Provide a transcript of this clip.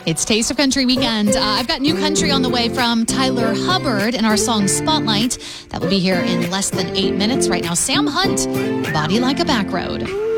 It's Taste of Country Weekend. I've got new country on the way from Tyler Hubbard and our song Spotlight. That will be here in less than 8 minutes. Right now, Sam Hunt, Body Like a Back Road.